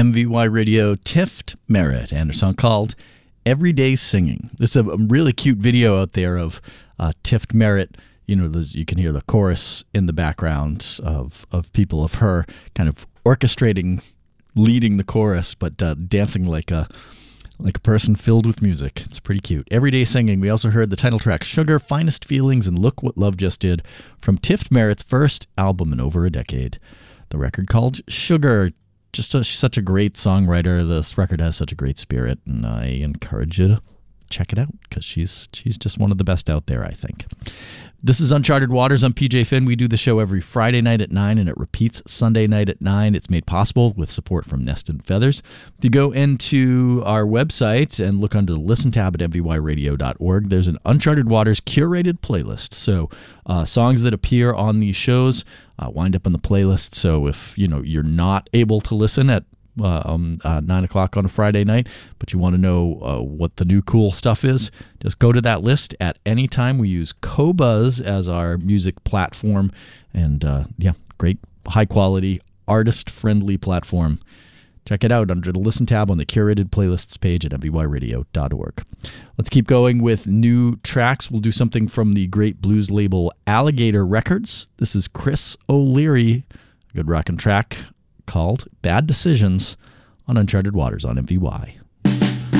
MVY Radio, Tift Merritt, and a song called Everyday Singing. This is a really cute video out there of Tift Merritt. You know, you can hear the chorus in the background of people of her kind of orchestrating, leading the chorus, but dancing like a person filled with music. It's pretty cute. Everyday Singing. We also heard the title track Sugar, Finest Feelings, and Look What Love Just Did from Tift Merritt's first album in over a decade. The record called Sugar. Just such a great songwriter. This record has such a great spirit, and I encourage you to check it out because she's just one of the best out there, I think. This is Uncharted Waters. I'm PJ Finn. We do the show every Friday night at 9, and it repeats Sunday night at 9. It's made possible with support from Nest and Feathers. If you go into our website and look under the Listen tab at mvyradio.org, there's an Uncharted Waters curated playlist. So songs that appear on these shows wind up on the playlist. So if you're not able to listen at 9 o'clock on a Friday night, but you want to know what the new cool stuff is, just go to that list at any time. We use Qobuz as our music platform, and great, high-quality, artist-friendly platform. Check it out under the Listen tab on the curated playlists page at mvyradio.org. Let's keep going with new tracks. We'll do something from the great blues label Alligator Records. This is Chris O'Leary, a good rockin' track called Bad Decisions on Uncharted Waters on MVY.